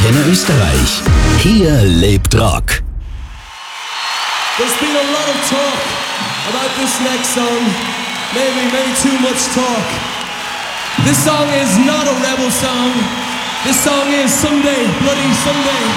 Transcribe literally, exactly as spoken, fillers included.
Antenne Österreich. Hier lebt Rock. There's been a lot of talk about this next song. Maybe, maybe too much talk. This song is not a rebel song. This song is Someday, Bloody Someday.